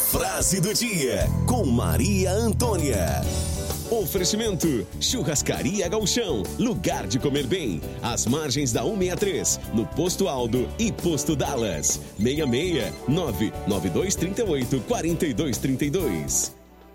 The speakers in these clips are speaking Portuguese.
frase do dia com Maria Antônia. Oferecimento: Churrascaria Gauchão, lugar de comer bem, às margens da 163, no Posto Aldo e Posto Dallas. 669-9238-4232.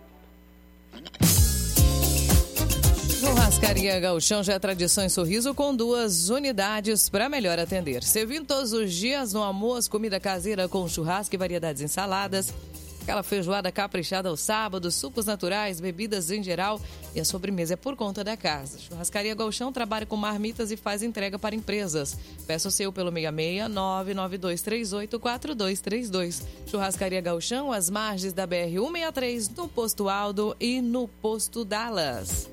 Churrascaria Gauchão já é tradição em Sorriso, com 2 unidades para melhor atender. Servindo todos os dias no almoço, comida caseira com churrasco e variedades de ensaladas. Aquela feijoada caprichada aos sábados, sucos naturais, bebidas em geral, e a sobremesa é por conta da casa. Churrascaria Gauchão trabalha com marmitas e faz entrega para empresas. Peça o seu pelo 669-9238-4232. Churrascaria Gauchão, às margens da BR-163, no Posto Aldo e no Posto Dallas.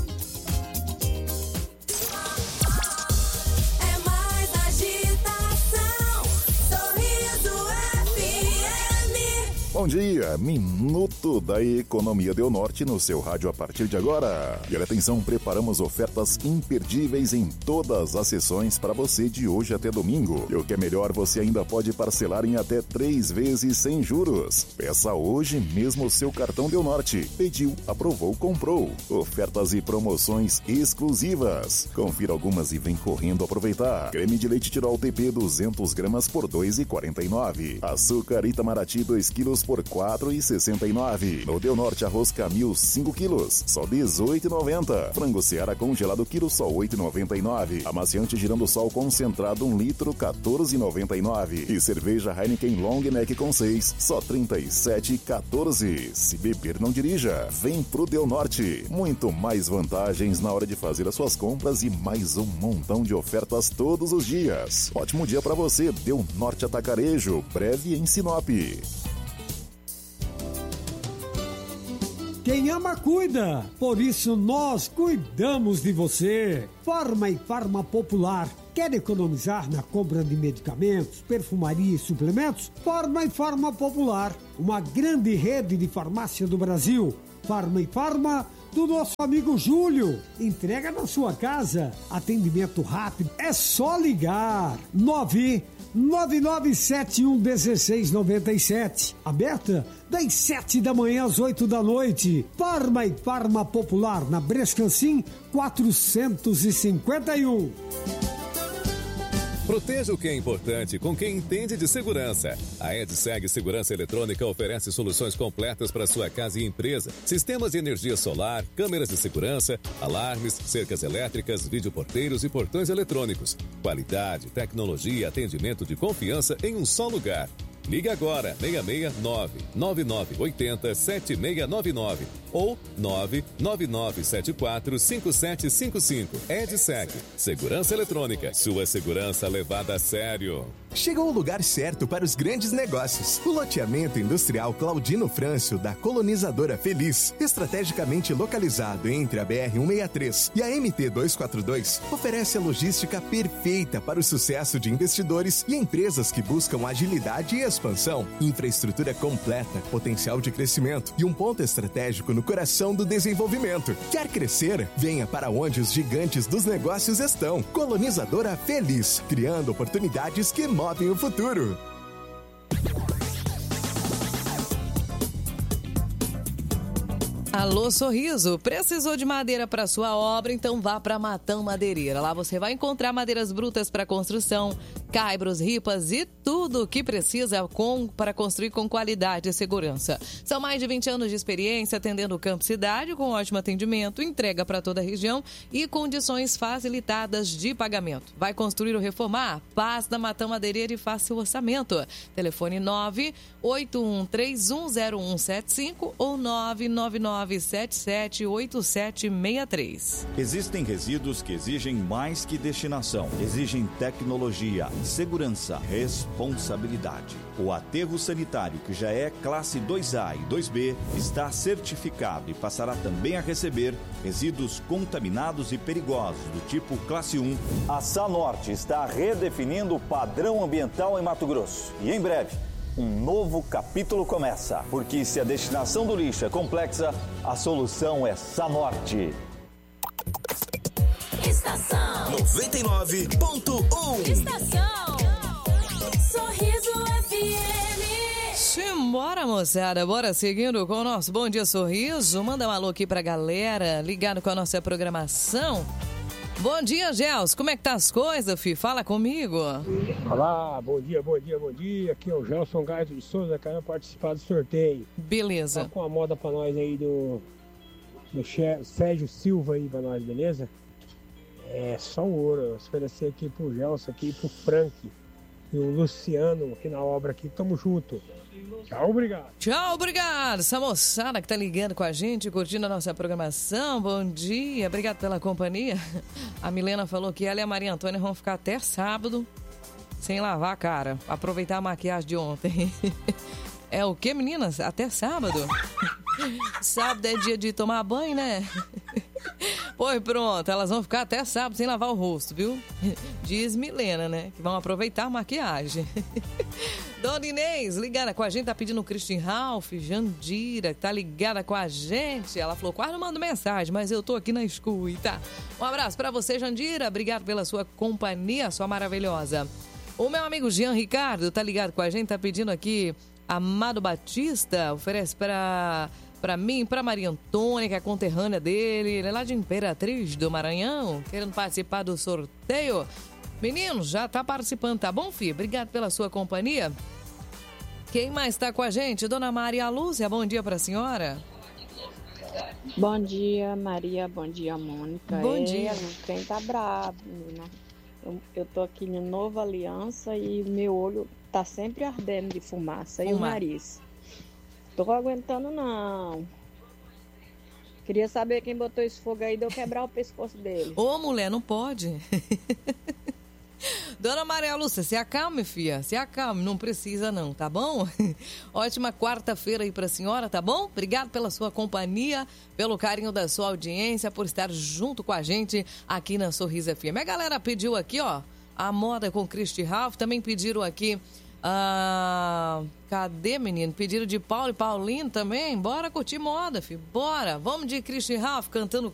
Bom dia, Minuto da Economia Deu Norte no seu rádio a partir de agora. E atenção, preparamos ofertas imperdíveis em todas as sessões para você de hoje até domingo. E o que é melhor, você ainda pode parcelar em até 3 vezes sem juros. Peça hoje mesmo o seu cartão Deu Norte. Pediu, aprovou, comprou. Ofertas e promoções exclusivas. Confira algumas e vem correndo aproveitar. Creme de leite Tirol TP 200 gramas por R$ 2,49. Açúcar Itamaraty 2 quilos por R$ 4,69. No Deu Norte, arroz Camil 5 quilos, só R$ 18,90. Frango Seara congelado quilo, só R$ 8,99. Amaciante Girando Sol concentrado 1 litro, R$ 14,99. E cerveja Heineken Long Neck com 6, só R$ 37,14. Se beber, não dirija. Vem pro Deu Norte. Muito mais vantagens na hora de fazer as suas compras e mais um montão de ofertas todos os dias. Ótimo dia para você. Deu Norte Atacarejo, breve em Sinop. Quem ama, cuida. Por isso, nós cuidamos de você. Farma e Farma Popular. Quer economizar na compra de medicamentos, perfumaria e suplementos? Farma e Farma Popular. Uma grande rede de farmácia do Brasil. Farma e Farma do nosso amigo Júlio. Entrega na sua casa. Atendimento rápido. É só ligar. 99711697. Aberta das 7 da manhã às 8 da noite. Farma e Farma Popular, na Brescancim 451. Proteja o que é importante com quem entende de segurança. A Edseg Segurança Eletrônica oferece soluções completas para sua casa e empresa. Sistemas de energia solar, câmeras de segurança, alarmes, cercas elétricas, videoporteiros e portões eletrônicos. Qualidade, tecnologia e atendimento de confiança em um só lugar. Ligue agora, 669-9980-7699 ou 99974-5755. Edseg, Segurança Eletrônica, sua segurança levada a sério. Chegou o lugar certo para os grandes negócios. O loteamento industrial Claudino Frâncio, da Colonizadora Feliz, estrategicamente localizado entre a BR-163 e a MT-242, oferece a logística perfeita para o sucesso de investidores e empresas que buscam agilidade e expansão, infraestrutura completa, potencial de crescimento e um ponto estratégico no coração do desenvolvimento. Quer crescer? Venha para onde os gigantes dos negócios estão. Colonizadora Feliz, criando oportunidades que movem o futuro. Alô Sorriso, precisou de madeira para sua obra? Então vá para Matão Madeireira. Lá você vai encontrar madeiras brutas para construção, caibros, ripas e tudo o que precisa para construir com qualidade e segurança. São mais de 20 anos de experiência atendendo o campo e cidade com ótimo atendimento, entrega para toda a região e condições facilitadas de pagamento. Vai construir ou reformar? Passe na Matão Madeireira e faça seu orçamento. Telefone 981310175 ou 999778763. Existem resíduos que exigem mais que destinação. Exigem tecnologia, segurança, responsabilidade. O aterro sanitário, que já é classe 2A e 2B, está certificado e passará também a receber resíduos contaminados e perigosos do tipo classe 1. A Sanorte está redefinindo o padrão ambiental em Mato Grosso. E em breve, um novo capítulo começa. Porque se a destinação do lixo é complexa, a solução é Sanorte. Estação 99.1. Estação Sorriso FM. Vambora, moçada. Bora seguindo com o nosso Bom Dia Sorriso. Manda um alô aqui pra galera, ligado com a nossa programação. Bom dia, Gels. Como é que tá as coisas, fi? Fala comigo. Olá, bom dia. Aqui é o Gelson Gaito de Souza, quero participar do sorteio. Beleza. Tá com a moda pra nós aí do Sérgio Silva aí pra nós, beleza? É só o ouro. Eu oferecer aqui pro Gelson, aqui pro Frank e o Luciano aqui na obra aqui. Tamo junto. Tchau, obrigado. Tchau, obrigado. Essa moçada que tá ligando com a gente, curtindo a nossa programação. Bom dia, obrigado pela companhia. A Milena falou que ela e a Maria Antônia vão ficar até sábado sem lavar a cara. Aproveitar a maquiagem de ontem. É o que, meninas? Até sábado? Sábado é dia de tomar banho, né? Pois pronto, elas vão ficar até sábado sem lavar o rosto, viu? Diz Milena, né? Que vão aproveitar a maquiagem. Dona Inês, ligada com a gente, tá pedindo o Christian Ralph. Jandira, tá ligada com a gente. Ela falou, quase não mando mensagem, mas eu tô aqui na escuta. Um abraço pra você, Jandira. Obrigado pela sua companhia, sua maravilhosa. O meu amigo Jean Ricardo tá ligado com a gente, tá pedindo aqui Amado Batista, oferece pra mim, pra Maria Antônia, que é a conterrânea dele, ele é lá de Imperatriz do Maranhão, querendo participar do sorteio. Menino, já tá participando, tá bom, filho? Obrigado pela sua companhia. Quem mais tá com a gente? Dona Maria Lúcia, bom dia pra senhora. Bom dia, Maria, bom dia, Mônica. Bom dia. O trem tá bravo, menina. Eu tô aqui em Nova Aliança e o meu olho tá sempre ardendo de fumaça e o nariz. Tô aguentando não. Queria saber quem botou esse fogo aí de eu quebrar o pescoço dele. Ô, mulher, não pode. Dona Maria Lúcia, se acalme, filha. Se acalme, não precisa não, tá bom? Ótima quarta-feira aí pra senhora, tá bom? Obrigado pela sua companhia, pelo carinho da sua audiência, por estar junto com a gente aqui na Sorriso FM. A galera pediu aqui, ó, a moda com Christian Ralph. Também pediram aqui, cadê, menino? Pediram de Paulo e Paulino também. Bora curtir moda, filho. Bora. Vamos de Christian Ralph cantando